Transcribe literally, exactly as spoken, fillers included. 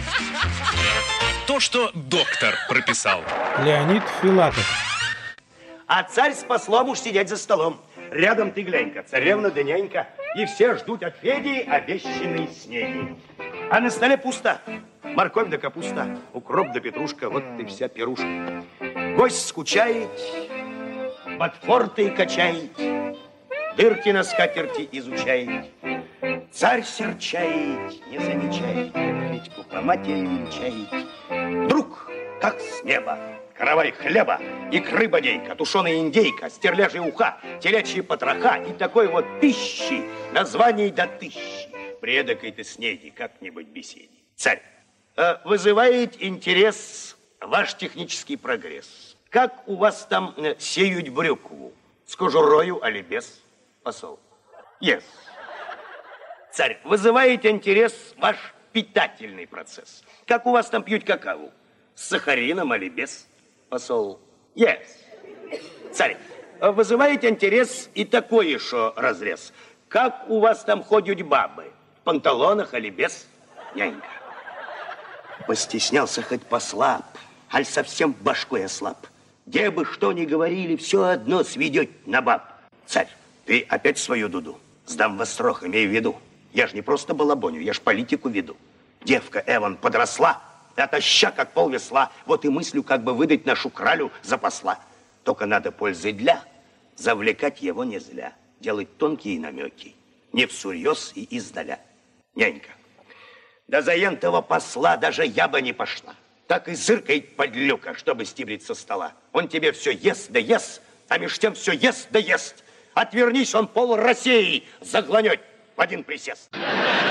То, что доктор прописал. Леонид Филатов. А царь с послом уж сидеть за столом. Рядом ты глянь-ка, царевна да нянька. И все ждут от Феди обещанной снеди. А на столе пусто. Морковь да капуста, укроп да петрушка, вот и вся пирушка. Гость скучает, ботфорты качает, дырки на скатерти изучает. Царь серчает, не замечает, Петьку по матери венчает. Вдруг, как с неба, каравай хлеба, икры бодейка, тушеная индейка, стерляжья уха, телячьи потроха и такой вот пищи, названий до тысячи. При эдакой-то снеди как-нибудь беседе. Царь, э, вызывает интерес ваш технический прогресс. Как у вас там э, сеют брюкву? С кожурою, али без? Посол. Yes. Царь, вызывает интерес ваш питательный процесс. Как у вас там пьют какао? С сахарином, али без? Посол. Yes. Царь, вызывает интерес и такой еще разрез. Как у вас там ходят бабы? В панталонах, али без? Нянька. Постеснялся хоть послаб, аль совсем башкой ослаб. Где бы что ни говорили, все одно сведет на баб. Царь, ты опять свою дуду. Сдам вас срок, имей в виду. Я ж не просто балабоню, я ж политику веду. Девка Эван подросла, отоща, как пол весла. Вот и мыслю, как бы выдать нашу кралю за посла. Только надо пользы для, завлекать его не зря. Делать тонкие намеки, не всерьез и издаля. Нянька, да за ентого посла даже я бы не пошла. Так и зыркает подлюка, чтобы стибрить со стола. Он тебе все ест да ест, а меж тем все ест да ест. Отвернись, он пол России загланет в один присест.